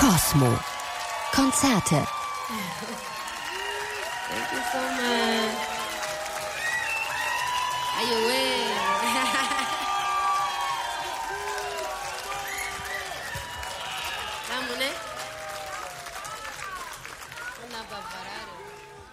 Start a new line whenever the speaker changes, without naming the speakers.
Cosmo. Konzerte.
Thank you so much. Are you ready?